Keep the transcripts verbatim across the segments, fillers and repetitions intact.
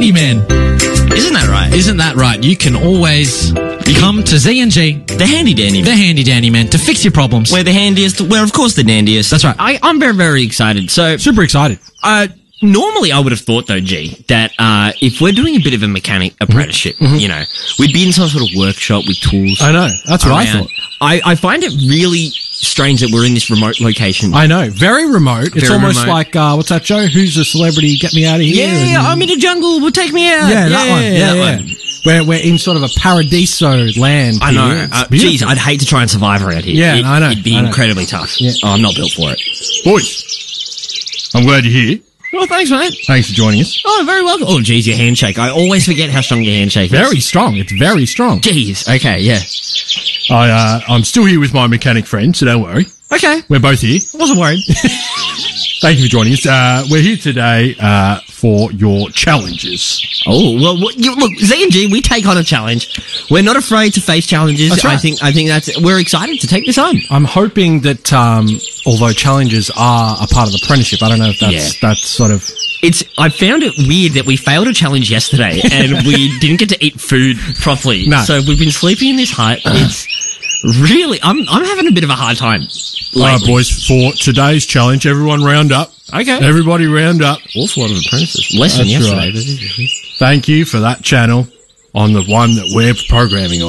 handyman. Isn't that right? Isn't that right? You can always come to Z and G, The handy dandy. the handy dandy man, to fix your problems. We're the handiest. We're, of course, the dandiest. That's right. I, I'm very, very excited. So, Super excited. uh, normally I would have thought, though, G, that uh, if we're doing a bit of a mechanic apprenticeship, Mm-hmm. you know, we'd be in some sort of workshop with tools. I know. That's what I around. thought. I, I find it really strange that we're in this remote location. I know. Very remote. It's Very almost remote. like, uh, what's that show? Who's a celebrity? Get me out of here. yeah, And- yeah, I'm in a jungle. Will take me out. Yeah, that one. Yeah, that yeah. one. We're, we're in sort of a paradiso land. I know. here. It's Uh, beautiful. geez, I'd hate to try and survive around here. Yeah, it, I know, It'd be I know. incredibly tough. Yeah. Oh, I'm not built for it. Boys, I'm glad you're here. Oh, thanks, mate. Thanks for joining us. Oh, very welcome. Oh, geez, your handshake. I always forget how strong your handshake is. Very strong. It's very strong. Jeez. Okay, yeah. I, uh, I'm still here with my mechanic friend, so don't worry. Okay. We're both here. Wasn't worried. Thank you for joining us. Uh, we're here today uh, for your challenges. Oh, well, well you, look, Z and G, we take on a challenge. We're not afraid to face challenges. That's right. I think, I think that's, we're excited to take this on. I'm hoping that, um, although challenges are a part of the apprenticeship, I don't know if that's, Yeah. that's sort of... It's, I found it weird that we failed a challenge yesterday and we didn't get to eat food properly. No. So we've been sleeping in this hut. It's really, I'm, I'm having a bit of a hard time. All right, lately. boys, for today's challenge, everyone round up. Okay. Everybody round up. Awful lot of apprentices. Less than That's yesterday. right. but it is- Thank you for that channel on the one that we're programming on.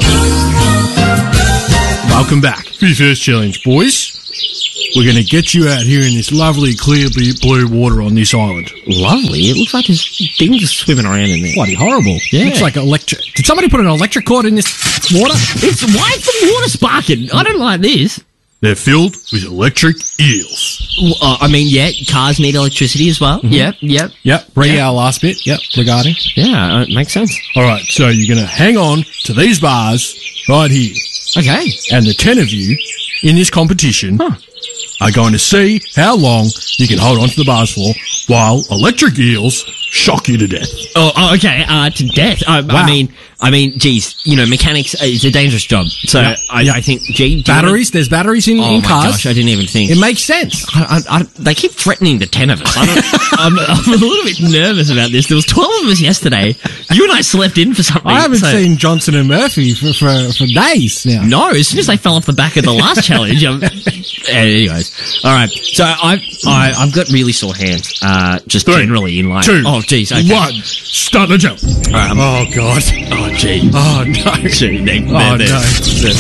Welcome back. For your first challenge, boys, we're going to get you out here in this lovely, clear blue blue water on this island. Lovely. It looks like there's things swimming around in there. Bloody horrible. Yeah. Looks like electric... Did somebody put an electric cord in this water? It's, why is the water sparking? I don't like this. They're filled with electric eels. Well, uh, I mean, yeah, cars need electricity as well. Yep, yep. Yep. Read Yeah. our last bit. Yep. Regarding. Yeah, uh, it makes sense. All right, so you're going to hang on to these bars right here. Okay. And the ten of you in this competition Huh. are going to see how long you can hold on to the bars for while electric eels shock you to death. Oh, oh okay. Uh, to death. I, Wow. I mean, I mean, geez, you know, mechanics, uh, it's a dangerous job. So Yeah. I, Yeah. I think, gee, do you Batteries. There's batteries in, wanna- Oh in my cars. gosh, I didn't even think. It makes sense. I, I, I, they keep threatening the ten of us. I don't, I'm, I'm a little bit nervous about this. There was twelve of us yesterday. You and I slept in for something. I haven't so- seen Johnson and Murphy for, for, for days now. No, as soon as they fell off the back of the last challenge. I'm, anyways, all right. So I've I, I've got really sore hands, uh, just Three, generally in life. two, oh, geez. Okay. one. Start the jump. All right, I'm- Oh, God. oh, gee. Oh, no. Gee, they, they're, Oh, they're, no. they're,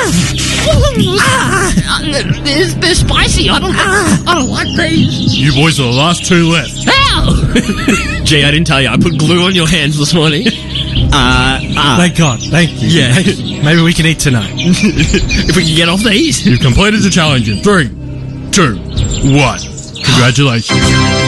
they're- ah, they're, they're spicy. I don't, I don't like these. You boys are the last two left. Ow! Gee, I didn't tell you. I put glue on your hands this morning. Uh, uh, Thank God. Thank you. Yeah. Thank you. Maybe we can eat tonight. if we can get off these. You've completed the challenge in three, two, one. Congratulations.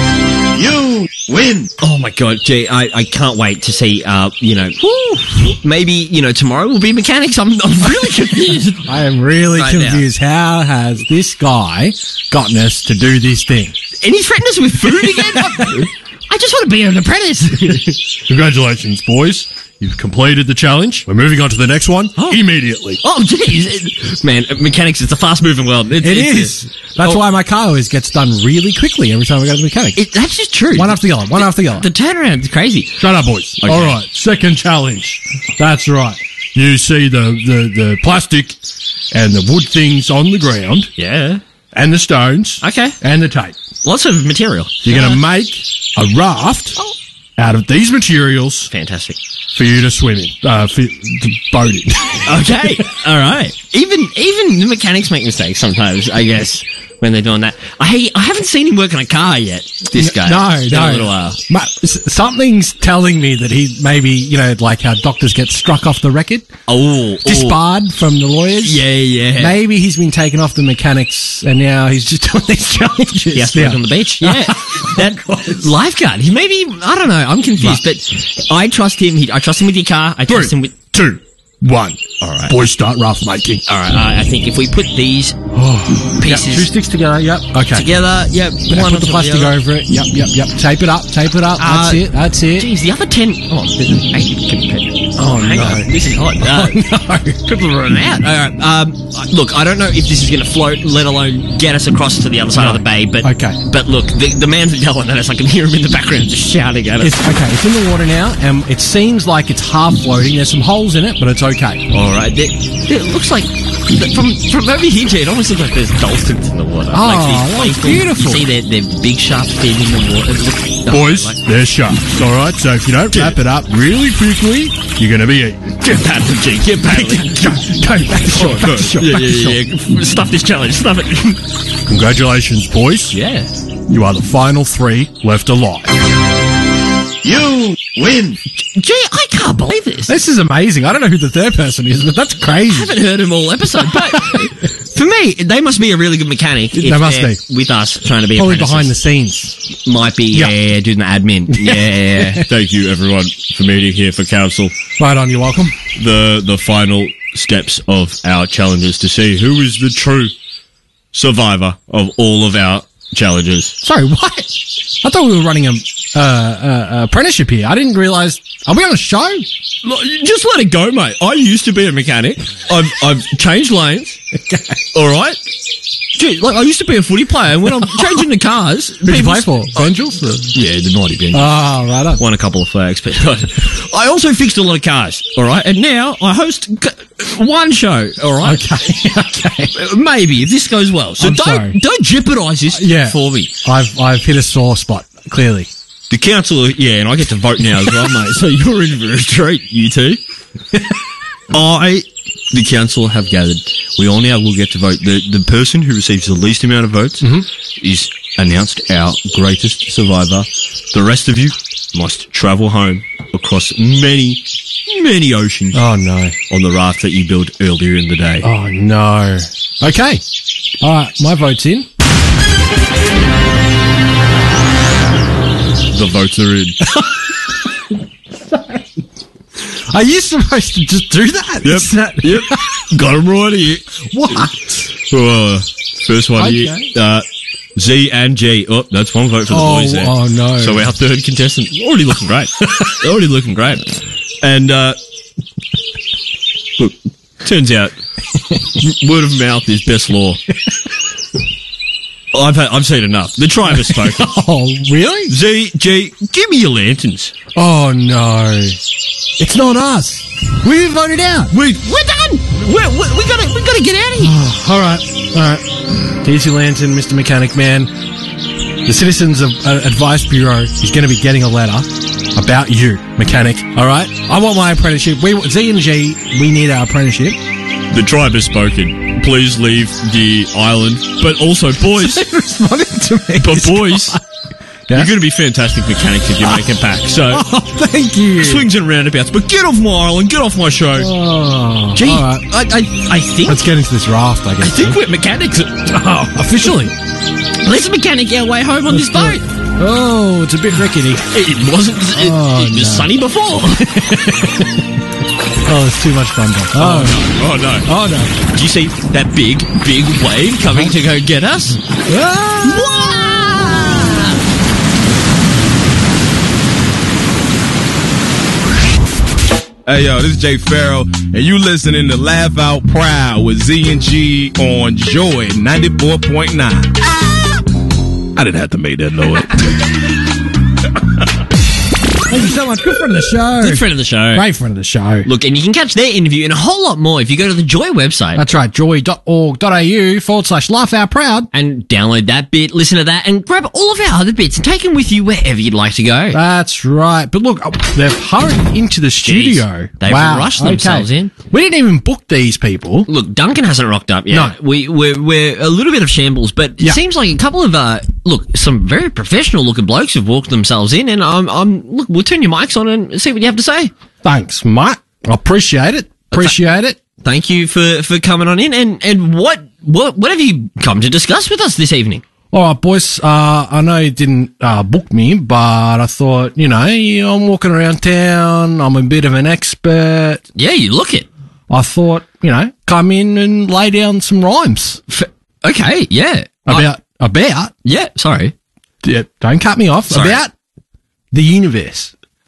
You win. Oh my God, gee, I, I can't wait to see, uh, you know, whew, maybe, you know, tomorrow will be mechanics. I'm, I'm really confused. I am really Right now. confused. How has this guy gotten us to do this thing? And he's threatened us with food again? I, I just want to be an apprentice. Congratulations, boys. You've completed the challenge. We're moving on to the next one Oh. immediately. Oh, geez. Man, mechanics, it's a fast-moving world. It's, It it's- is. That's oh, why my car always gets done really quickly every time we go to the mechanic. It, that's just true. One after the other. One after the other. The turnaround is crazy. Shut up, boys. Okay. All right, second challenge. That's right. You see the, the, the plastic and the wood things on the ground Yeah. and the stones Okay. and the tape. Lots of material. You're going Uh, to make a raft Oh. out of these materials Fantastic. for you to swim in, uh, for, to boat in. Okay. All right. Even even the mechanics make mistakes sometimes, I guess, when they're doing that. I I haven't seen him work on a car yet, this guy. No, It's been no. a little while. Ma- s- something's telling me that he maybe, you know, like how doctors get struck off the record, Oh. oh. disbarred from the lawyers. Yeah, yeah. Maybe he's been taken off the mechanics and now he's just doing these challenges. He has to work now. on the beach. Yeah. That lifeguard. He maybe, I don't know, I'm confused, but I trust him. He, I trust him with your car. I trust him Three, with... two, one. All right. Boys, start raft making. All right, I, I think if we put these Yep, pieces two sticks together. Yep. Okay. together, yep, Yeah, one put the on top of plastic other. over it. Yep, yep, yep. Tape it up. Tape it up. That's Uh, it. That's it. Geez, the other ten... Oh, there's an eight. Oh, hang on. This is hot. Uh, no. People are running out. All right. Um, look, I don't know if this is going to float, let alone get us across to the other side No. of the bay. But Okay. But look, the, the man's yelling at us. I can hear him in the background just shouting at us. It's, okay, it's in the water now, and it seems like it's half floating. There's some holes in it, but it's okay. All right. There, there, it looks like from from over here, Jay, it almost looks like there's dolphins in the water. Oh, like these that's playful- beautiful. You see their, their big sharp fin in the water. It looks, Boys, like, they're sharks, all right? So if you don't wrap it up really quickly, you're going to be eaten. get paddling, Jay. Get paddling. Go, go, back ashore, back ashore, yeah, back ashore. yeah, yeah. Stuff this challenge. Stuff it. Congratulations, boys. Yeah. You are the final three left alive. You win. Gee, I can't believe this. This is amazing. I don't know who the third person is, but that's crazy. I haven't heard him all episode, but for me, they must be a really good mechanic. They if must they're be. with us trying to be Probably apprentices. behind the scenes. Might be, yeah, Yeah. yeah, yeah, doing the admin. Yeah. Thank you, everyone, for meeting here for council. Right on, you're welcome. The the final steps of our challenges to see who is the true survivor of all of our challenges. Sorry, what? I thought we were running a uh, uh, apprenticeship here. I didn't realise. Are we on a show? Look, just let it go, mate. I used to be a mechanic. I've I've changed lanes. All right. Gee, like I used to be a footy player, and when I'm changing the cars, Who did you play people's- for? Angels? Yeah, the Mighty Bengals. Oh, right on. Won a couple of flags, but I also fixed a lot of cars. All right, and now I host c- one show. All right, Okay, okay. maybe if this goes well. So I'm don't sorry. don't jeopardise this Yeah. for me. I've I've hit a sore spot, clearly. the council. Yeah, and I get to vote now as well, mate. So you're in for a treat, you two. I, the council, have gathered. We all now will get to vote. The the person who receives the least amount of votes is announced our greatest survivor. The rest of you must travel home across many, many oceans Oh no. on the raft that you built earlier in the day. Oh no. Okay. All right, my vote's in. The votes are in. Are you supposed to just do that? Yep. Is that- Yep. Got him right here. What? Uh, first one Okay. here. Uh, Z and G. Oh, that's one vote for the Oh, boys there. oh, no. So our third contestant, already looking great. already looking great. And, uh, look, turns out, word of mouth is best law. I've had, I've seen enough. The tribe has spoken. Oh, really? Z, G, give me your lanterns. Oh no. It's not us. We voted out. We, We're done. We're, we we gotta we gotta get out of here. All right. All right. Here's your lantern, Mister Mechanic Man. The Citizens of, uh, Advice Bureau is going to be getting a letter about you, Mechanic. All right? I want my apprenticeship. We Z and G, we need our apprenticeship. the tribe has spoken. Please leave the island. But also, boys, Responding to me. but boys, Yeah? you're going to be fantastic mechanics if you make it back. So, Oh, thank you. swings and roundabouts. But get off my island. Get off my show. Oh, Gee, all right. I, I I think Let's get into this raft, I I guess. think we're mechanics. Oh, officially. Let's mechanic our way home on this boat. Oh, it's a bit rickety. It wasn't. It, Oh, it was no. sunny before. Oh, it's too much fun. Though. Oh, Oh, no. no. Oh, no. Do you see that big, big wave coming to go get us? Ah! Hey yo, this is Jay Farrell, and you listening to Laugh Out Proud with Z and G on Joy ninety-four point nine. I didn't have to make that noise. Thank you so much. Good friend of the show. Good friend of the show. Great friend of the show. Look, and you can catch their interview and a whole lot more if you go to the Joy website That's right. joy.org.au forward slash laugh out proud. and download that bit, listen to that, and grab all of our other bits and take them with you wherever you'd like to go. That's right. But look, oh, they've hurried into the studio. They've wow. rushed themselves in. We didn't even book these people. Look, Duncan hasn't rocked up yet. No. We, we're, we're a little bit of shambles, but it Yeah. seems like a couple of, uh, look, some very professional looking blokes have walked themselves in, and I'm, I'm, look, we'll turn your mics on and see what you have to say. Thanks, mate. I appreciate it. Appreciate it. Thank you for, for coming on in, and, and what, what, what have you come to discuss with us this evening? All right, boys. Uh, I know you didn't uh, book me, but I thought, you know, I'm walking around town. I'm a bit of an expert. Yeah, you look it. I thought, you know, come in and lay down some rhymes F- okay, yeah. about, about, I- yeah, sorry. yeah, don't cut me off, Sorry. about the universe.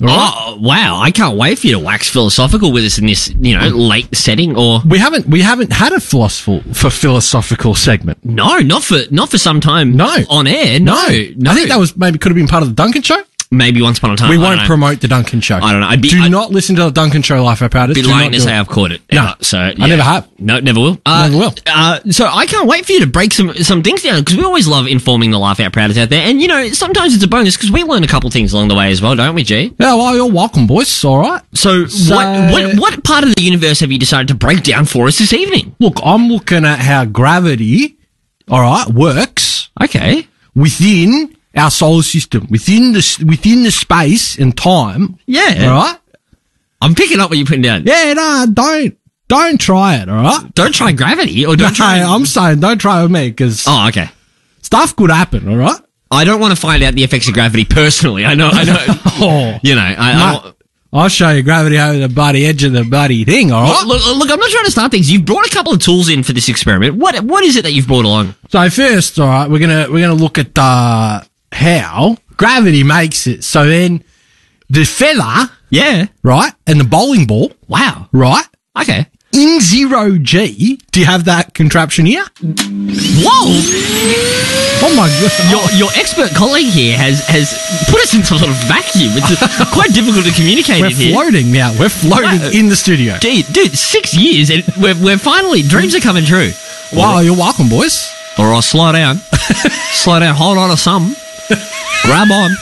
Oh, wow. I can't wait for you to wax philosophical with us in this, you know, late setting or... We haven't we haven't had a philosophical for philosophical segment. No, not for not for some time. No. On air. No. no. I think that was maybe could have been part of the Duncan Show. Maybe once upon a time. We I won't don't know. promote the Duncan Show. I don't know. I'd be, Do I'd not listen to the Duncan Show live apparatus. be Do lying not to do say it. I've caught it. No. Ever. So, yeah. I never have. No, never will. Uh, Never will. Uh, so I can't wait for you to break some some things down because we always love informing the Laugh Out Prouders out there. And, you know, sometimes it's a bonus because we learn a couple things along the way as well, don't we, G? Yeah, well, you're welcome, boys. All right. So, So- what, what what part of the universe have you decided to break down for us this evening? Look, I'm looking at how gravity, all right, works Okay. within our solar system, within the within the space and time. Yeah. All right. I'm picking up what you're putting down. Yeah, no, don't don't try it. All right. Don't try gravity or No, don't try... I'm saying don't try with me because Oh, okay. stuff could happen. All right. I don't want to find out the effects of gravity personally. I know, I know. Oh, You know, I, I mate, don't... I'll show you gravity over the bloody edge of the bloody thing. All right. Look, look, look, I'm not trying to start things. You've brought a couple of tools in for this experiment. What What is it that you've brought along? So first, all right, we're gonna we're gonna look at uh, how gravity makes it. So then, the feather, Yeah. right, and the bowling ball, Wow. right, Okay. in zero G. Do you have that contraption here? Whoa! Oh my god! Your your expert colleague here has has put us into a little vacuum. It's uh, quite difficult to communicate We're in here. floating now. We're floating Wow. in the studio. Dude, dude, six years and we're we're finally dreams are coming true. Wow, you're welcome, boys. All right, slow down, slow down, hold on to something, grab on,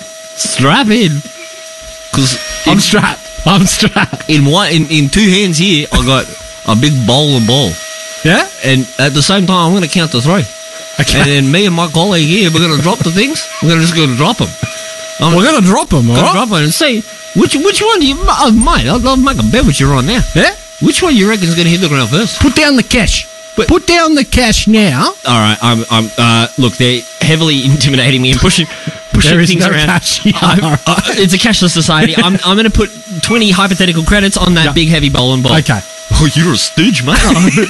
strap in, because I'm strapped. I'm strapped. in one in, in two hands here I got a big bowling ball, Yeah. and at the same time I'm going to count to three, Okay. and then me and my colleague here we're going to drop the things. We're gonna just going to drop them. I'm We're gonna drop them, all gonna right? drop them and see which which one do you, oh, mate. I'll, I'll make a bet with you right now. Yeah. Which one you reckon is going to hit the ground first? Put down the cash. But- Put down the cash now. All right, I'm. I'm. Uh, look, they're heavily intimidating me and pushing, pushing There is things no around. cash here. I'm- uh, it's a cashless society. I'm. I'm going to put twenty hypothetical credits on that Yeah. big heavy bowling ball. Okay. Oh, you're a stooge, mate.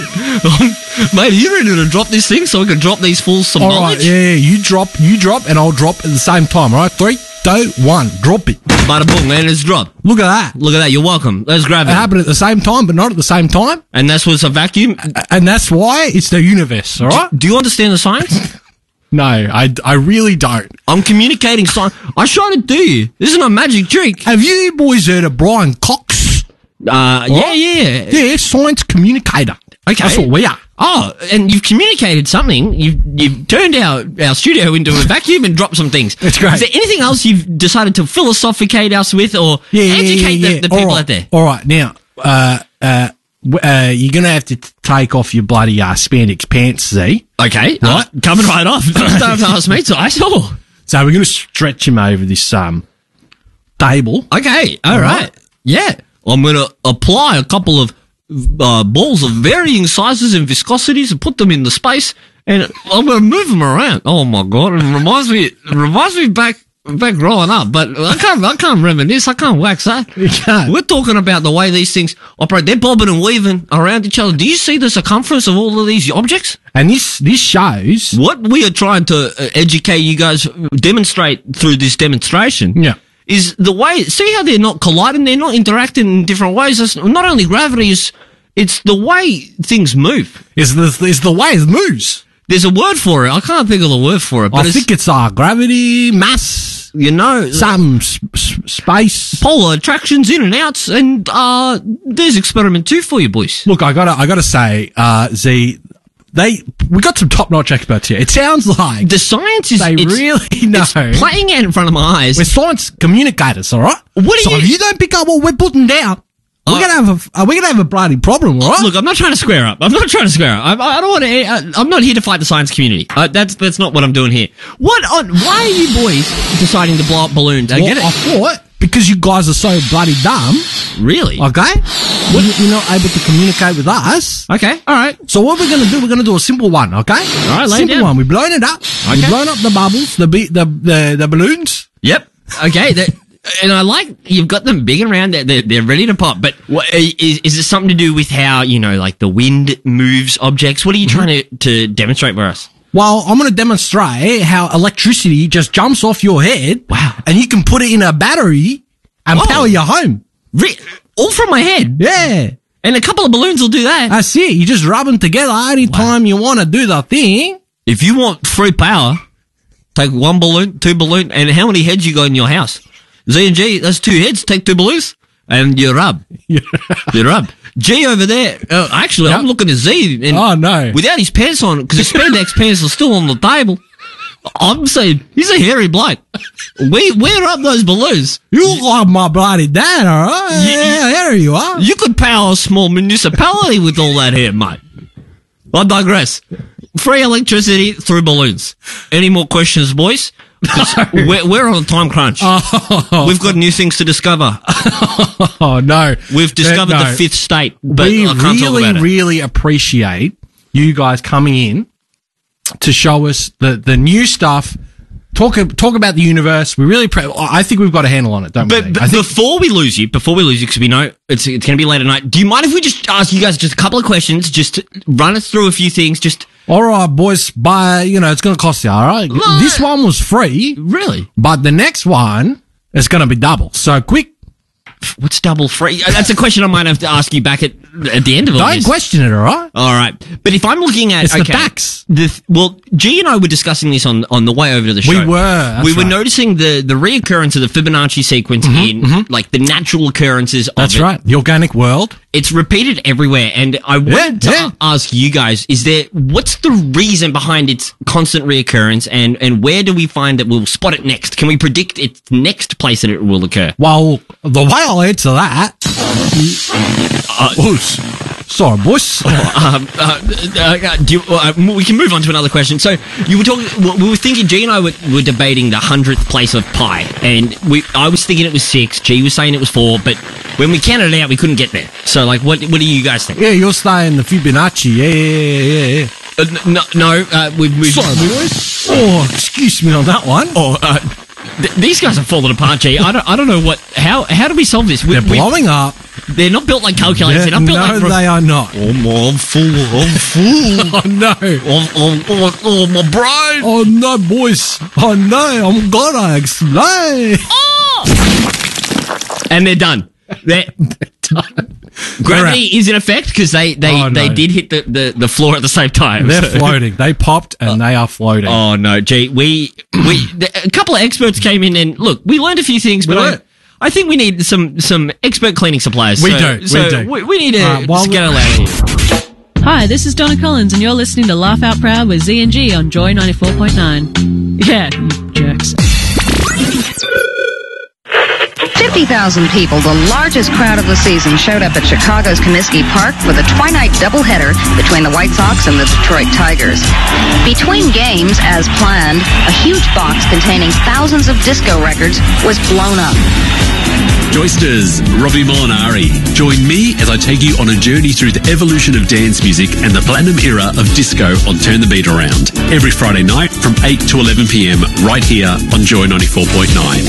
Mate, are you ready to drop this thing so I can drop these fools some All knowledge? right. Yeah, yeah. You drop. You drop, and I'll drop at the same time. All right. Three, two, one. Drop it. Bada boom, man, it's dropped. Look at that. Look at that. You're welcome. Let's grab It it. happened at the same time, but not at the same time. And that's what's a vacuum. And that's why it's the universe. All right. Do you understand the science? No, I, I really don't. I'm communicating science. I try to do you. This is not a magic trick. Have you boys heard of Brian Cox? Uh, yeah, yeah. Yeah, science communicator. Okay. That's what we are. Oh, and you've communicated something. You've you've turned our, our studio into a vacuum and dropped some things. It's great. Is there anything else you've decided to philosophicate us with or Yeah, yeah, educate yeah, the, yeah. the people All right. out there? All right, now, uh, uh, w- uh, you're gonna have to t- take off your bloody uh, spandex pants, Z. Okay, Right. uh, coming right off. Don't to ask me, so I saw. So we're gonna stretch him over this um table. Okay, all All right. right. Yeah, I'm going to apply a couple of uh, balls of varying sizes and viscosities and put them in the space, and I'm going to move them around. Oh my god! It reminds me. It reminds me back back growing up, but I can't. I can't reminisce. I can't wax that. You can't. We're talking about the way these things operate. They're bobbing and weaving around each other. Do you see the circumference of all of these objects? And this this shows. What we are trying to uh, educate you guys, demonstrate through this demonstration, Yeah. is the way. See how they're not colliding, they're not interacting in different ways. It's not only gravity, it's, it's the way things move. Is the is the way it moves. There's a word for it. I can't think of the word for it, but I it's, think it's uh gravity, mass, you know, some s- s- space. polar attractions in and outs, and uh, there's experiment two for you, boys. Look, I gotta I gotta say, uh, Z, they we got some top notch experts here. It sounds like The science is they it's, really know. it's playing out in front of my eyes. We're science communicators, all right? What so are you- if you don't pick up what we're putting down, Uh, we're gonna have a uh, we're gonna have a bloody problem, all right? Look, I'm not trying to square up. I'm not trying to square up. I, I don't want to. I'm not here to fight the science community. Uh, that's that's not what I'm doing here. What? On, why are you boys deciding to blow up balloons? I Well, get it. I thought because you guys are so bloody dumb, Really? okay? What? You're not able to communicate with us. Okay. All right. So what we're gonna do? We're gonna do a simple one, okay? All right, lay it simple down. one. We're blowing it up. Okay. We're blowing up the bubbles, the be- the the, the balloons. Yep. Okay. that, and I like you've got them big and round. They're, they're, they're ready to pop. But what, is is it something to do with how you know, like the wind moves objects? What are you Mm-hmm. trying to to demonstrate for us? Well, I'm going to demonstrate how electricity just jumps off your head. Wow. And you can put it in a battery and Oh. power your home. Re- all from my head. Yeah. And a couple of balloons will do that. That's it. You just rub them together anytime you want to do the thing. If you want free power, take one balloon, two balloon, and how many heads you got in your house? Z and G, that's two heads. Take two balloons, and you rub. you rub. G over there. Uh, actually, I'm Yep. looking at Z. And Oh, no. without his pants on, because his spandex pants are still on the table. I'm saying he's a hairy bloke. We wear up those balloons. You look like my bloody dad, all right? You- Yeah, there you are. You could power a small municipality with all that hair, mate. I digress. Free electricity through balloons. Any more questions, boys? 'Cause We're, we're on a time crunch. Oh, We've got new things to discover. oh no. We've discovered Uh, no. the fifth state, but we I can't talk really, about it. really appreciate you guys coming in to show us the, the new stuff. Talk talk about the universe. We really, pre- I think we've got a handle on it, don't we? But, but I think, before we lose you, before we lose you, because we know it's it's going to be late at night, do you mind if we just ask you guys just a couple of questions, just to run us through a few things, just all right, boys, buy, you know, it's going to cost you, all right? No. This one was free, really? but the next one is going to be double. So quick, What's double free? Uh, That's a question I might have to ask you back at at the end of all don't this. question it, all right? All right, but if I'm looking at It's the okay, tax. the th- well, G and I were discussing this on on the way over to the show. We were, that's we were right. noticing the the reoccurrence of the Fibonacci sequence in like the natural occurrences. That's of it. right. The organic world. It's repeated everywhere, and I wanted to yeah. a- ask you guys: Is there what's the reason behind its constant reoccurrence, and and where do we find that we'll spot it next? Can we predict its next place that it will occur? Well, the way I'll answer that. Uh, Oh, s- sorry, boys. um, uh, uh, do you, uh, we can move on to another question. So you were talking. We were thinking. G and I were, were debating the hundredth place of pi, and we. I was thinking it was six. G was saying it was four, but when we counted it out, we couldn't get there. So, like, what what do you guys think? Yeah, you're staying the Fibonacci. Yeah, yeah, yeah, yeah. Uh, n- no, no. Uh, we've moved. Sorry, boys. Oh, excuse me on that one. Oh, uh, th- these guys are falling apart, G. I don't. I don't know what. How how do we solve this? We, They're we- blowing up. they're not built like calculators. Yeah, They're not built no, like. they are not. Oh, my, I'm full. I'm full. Oh, no. oh, oh, oh, oh, my brain. Oh, no, boys. Oh, no. I'm gonna explain. And they're done. They're done. Gravity is in effect because they they, Oh, no. they did hit the, the, the floor at the same time. They're So- floating. They popped and they are floating. Oh no, gee, we we the, a couple of experts came in and look, we learned a few things, but We I, learned. I think we need some some expert cleaning supplies. We so, do, we So do. We, we need to Uh, while just we- get out here. Hi, this is Donna Collins, and you're listening to Laugh Out Proud with Z and G on Joy ninety-four point nine. Yeah, you jerks. fifty thousand people, the largest crowd of the season, showed up at Chicago's Comiskey Park for the twilight doubleheader between the White Sox and the Detroit Tigers. Between games, as planned, a huge box containing thousands of disco records was blown up. Joysters, Robbie Molinari. Join me as I take you on a journey through the evolution of dance music and the platinum era of disco on Turn the Beat Around. Every Friday night from eight to eleven p.m. right here on Joy ninety-four point nine.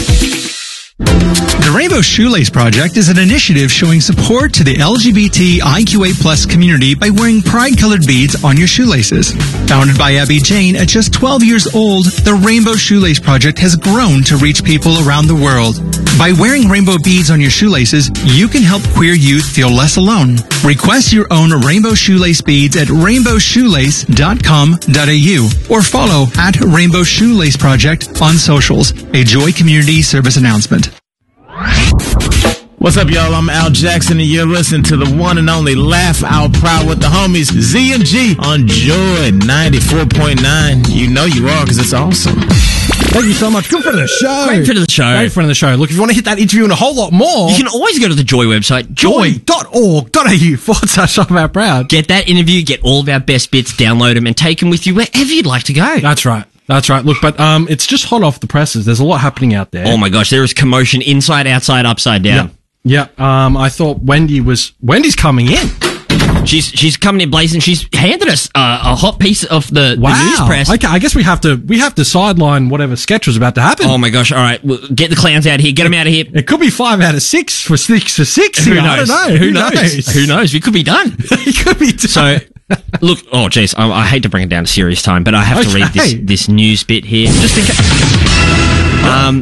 The Rainbow Shoelace Project is an initiative showing support to the L G B T I Q A plus community by wearing pride-colored beads on your shoelaces. Founded by Abby Jane at just twelve years old, the Rainbow Shoelace Project has grown to reach people around the world. By wearing rainbow beads on your shoelaces, you can help queer youth feel less alone. Request your own rainbow shoelace beads at rainbow shoelace dot com dot a u or follow at Rainbow Shoelace Project on socials, a Joy Community Service announcement. What's up, y'all? I'm Al Jackson, and you're listening to the one and only Laugh Out Proud with the homies Z and G on Joy ninety-four point nine. You know you are, because it's awesome. Thank you so much. Good friend of the show. Great friend of the show. Great friend of the show. Look, if you want to hit that interview and a whole lot more, You can always go to the Joy website. joy dot org dot a u forward slash Laugh Out Proud. Get that interview, get all of our best bits, download them, and take them with you wherever you'd like to go. That's right. That's right. Look, but um, it's just hot off the presses. There's a lot happening out there. Oh my gosh, there is commotion inside, outside, upside down. Yeah. Yeah. Um, I thought Wendy was Wendy's coming in. She's she's coming in blazing. She's handed us uh, a hot piece of the, Wow. the news press. Okay, I guess we have to we have to sideline whatever sketch was about to happen. Oh my gosh! All right, well, get the clowns out of here. Get them out of here. It could be five out of six for six for six. Who here. knows? I don't know. Who knows? Who knows? We could be done. it could be. So, look. Oh, jeez. I, I hate to bring it down to serious time, but I have to read this Okay. this news bit here. Just in case. Um.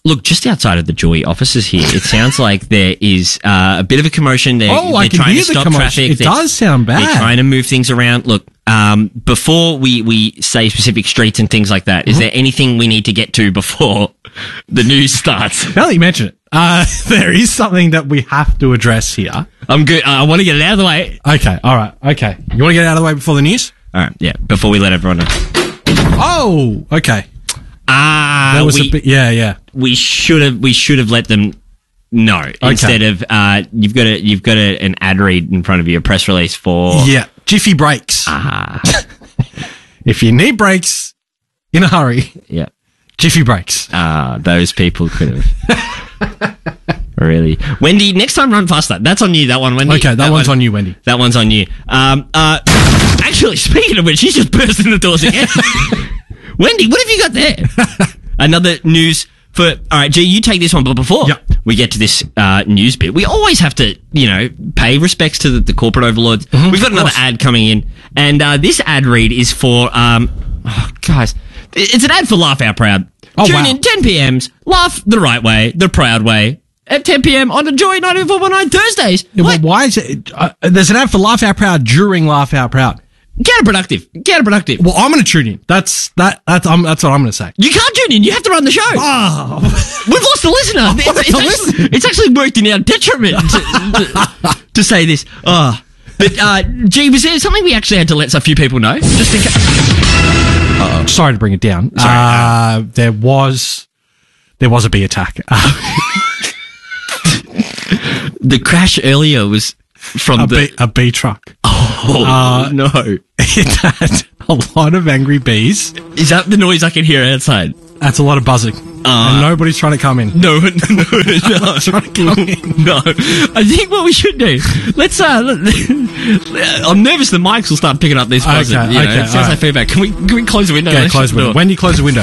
Look, just outside of the Joy offices here, it sounds like there is uh, a bit of a commotion. They're, Oh, they're I can trying hear to the stop commotion. traffic. It They're- does sound bad. They're trying to move things around. Look, um, before we, we say specific streets and things like that, is there anything we need to get to before the news starts? Now that you mention it, uh, there is something that we have to address here. I'm good. Uh, I want to get it out of the way. Okay, all right, okay. You want to get it out of the way before the news? All right, yeah, before we let everyone know. Oh, okay. Ah, That was we, a bit, yeah, yeah. we should have we should have let them know instead of uh, you've got a you've got a, an ad read in front of you, a press release for Yeah, Jiffy Brakes. ah If you need brakes in a hurry, yeah Jiffy Brakes. ah those people could have really Wendy. Next time, run faster. That's on you. That one, Wendy. Okay, that, one's on you, Wendy. That one's on you. Um, uh, actually, speaking of which, she's just burst in the doors again. Wendy, what have you got there? Another news for. All right, G, you take this one. But before Yep. we get to this uh, news bit, we always have to, you know, pay respects to the, the corporate overlords. We've got another course. ad coming in, and uh, this ad read is for. Um, oh, guys, it's an ad for Laugh Out Proud. Oh, Tune wow. in ten p.m. Laugh the right way, the proud way. At ten p.m. on the Joy ninety-four point nine Thursdays. Yeah, What? well, why is it? Uh, there's an ad for Laugh Out Proud during Laugh Out Proud. Counterproductive. Counterproductive. Well, I'm going to tune in. That's that. That's um, that's what I'm going to say. You can't tune in. You have to run the show. Oh, We've lost a listener. It's, lost it's a actually, listener. it's actually worked in our detriment to, to, to say this. Oh. But, uh, gee, was there something we actually had to let a few people know? Just in case. sorry to bring it down. Uh, there was there was a bee attack. The crash earlier was from a the... bee, a bee truck. Oh, Uh, no. It had a lot of angry bees. Is that the noise I can hear outside? That's a lot of buzzing. Uh, and nobody's trying to come in. No, no, no, no. no. I think what we should do, let's, uh, let, I'm nervous the mics will start picking up this buzzing. Okay, you know, okay, it sounds alright. like feedback. Can we, can we close the window? Okay, Let's close shut the window. door. Wendy, close the window.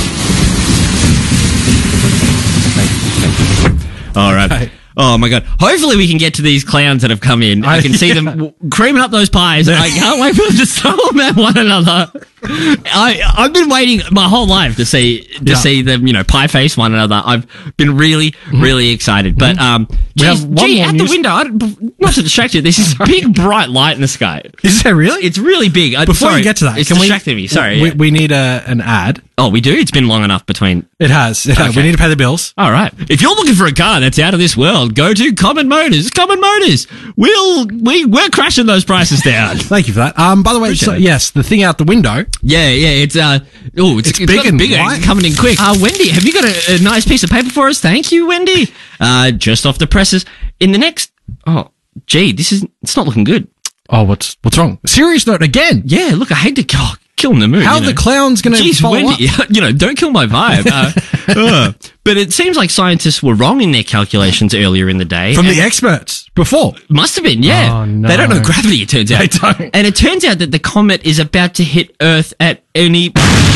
All right. Okay. Oh my god. Hopefully we can get to these clowns that have come in. I, I- can see them w- creaming up those pies. I can't wait for them to throw them at one another. I I've been waiting my whole life to see to Yeah. see them, you know, pie face one another. I've been really really excited. But um, We geez, have one gee, more at news- the window, I don't- not to distract you. There's this big bright light in the sky. Is there really? It's really big. I, Before sorry, we get to that, it's can we, distracting me. Sorry. we, yeah. we need a, an ad. oh, we do. It's been long enough between. It has. It has. Okay. We need to pay the bills. All right. If you're looking for a car that's out of this world, go to Common Motors. Common Motors. We'll we we're crashing those prices down. Thank you for that. Um, by the way, Appreciate so, it. yes, the thing out the window. yeah, yeah. It's uh oh, it's, It's it's big gotten and bigger. white. It's coming in quick. Uh, Wendy, have you got a, a nice piece of paper for us? Thank you, Wendy. Uh, just off the presses. In the next. Oh, gee, this is. It's not looking good. Oh, what's what's wrong? Serious note again. Yeah. Look, I hate to kill kill the mood. How you know. the clown's going to Jeez, follow Wendy, up? you know, don't kill my vibe. Uh, uh, but it seems like scientists were wrong in their calculations earlier in the day. From and- the experts before. Must have been, yeah. Oh, no. They don't know gravity, it turns out. They don't. And it turns out that the comet is about to hit Earth at any...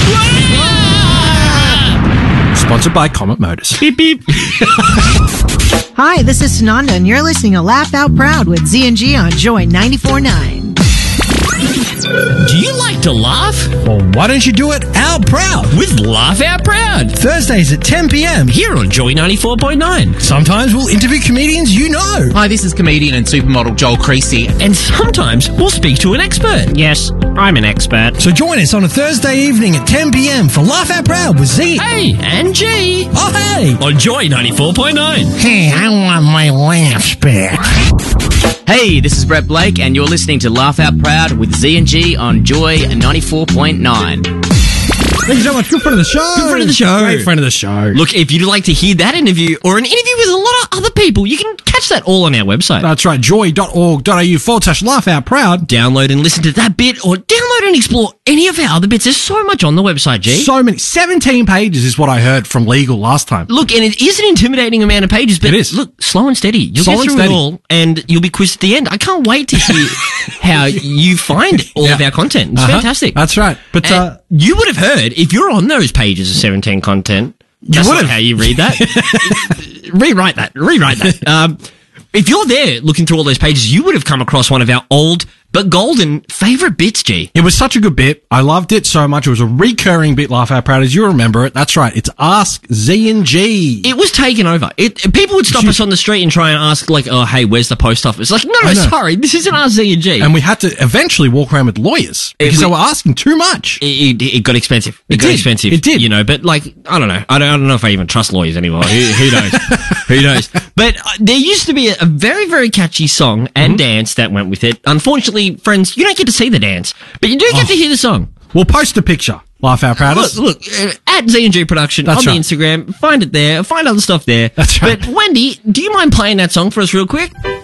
Sponsored by Comet Motors. beep, beep. Hi, this is Sananda, and you're listening to Laugh Out Proud with Z and G on Joy ninety-four point nine. Do you like to laugh? Well, why don't you do it out proud? With Laugh Out Proud. Thursdays at ten p.m. Here on Joy ninety-four point nine. Sometimes we'll interview comedians you know. Hi, this is comedian and supermodel Joel Creasy. And sometimes we'll speak to an expert. Yes, I'm an expert. So join us on a Thursday evening at ten p.m. for Laugh Out Proud with Z. Hey, and G. Oh, hey. On Joy ninety-four point nine. Hey, I want my laughs back. Hey, this is Brett Blake, and you're listening to Laugh Out Proud with Z and G on Joy ninety-four point nine. Thank you so much. Good friend of the show. Good friend of the show. Great friend of the show. Look, if you'd like to hear that interview or an interview with a lot of other people, you can catch that all on our website. That's right. joy.org.au forward slash laugh out proud. Download and listen to that bit or download and explore any of our other bits. There's so much on the website, G. So many. seventeen pages is what I heard from Legal last time. Look, and it is an intimidating amount of pages, but It is. look, slow and steady. You'll Slow get and through steady. it all and you'll be quizzed at the end. I can't wait to hear how you find all of Yeah. our content. It's Uh-huh. fantastic. That's right. But, And uh, you would have heard, if you're on those pages of seventeen content, that's would not have. how you read that. Rewrite that. Rewrite that. Um, if you're there looking through all those pages, you would have come across one of our old But Golden, favourite bits, G. It was such a good bit. I loved it so much. It was a recurring bit, Laugh Out Proud, as you remember it. That's right. It's Ask Z and G. It was taken over. It People would stop us on the street and try and ask, like, oh, hey, where's the post office? Like, no, no, sorry, this isn't Ask Z and G. And we had to eventually walk around with lawyers because we, they were asking too much. It, it, it got expensive. It, it got did. expensive. It did. You know, but, like, I don't know. I don't, I don't know if I even trust lawyers anymore. Who, who knows? Who knows? But uh, there used to be a, a very, very catchy song and mm-hmm. dance that went with it. Unfortunately, friends, you don't get to see the dance, but you do get oh. to hear the song. We'll post a picture. Laugh Out Proud. Look, look uh, at Z and G Production That's on right. the Instagram. Find it there. Find other stuff there. That's right. But Wendy, do you mind playing that song for us real quick?